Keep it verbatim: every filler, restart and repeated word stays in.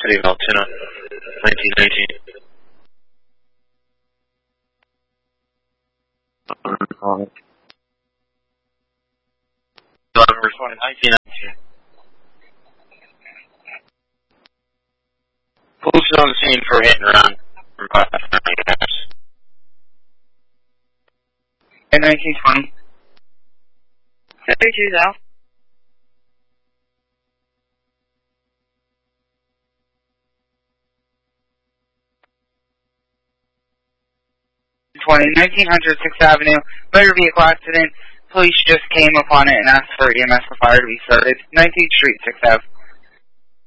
City of Altoona, nineteen nineteen. November twentieth, nineteen nineteen. Police on the scene for hit and run from five nine gas. In nineteen twenty. thirty-two South. twenty, nineteen hundred sixth Avenue, motor vehicle accident. Police just came upon it and asked for E M S for fire to be started. nineteenth Street, sixth Avenue.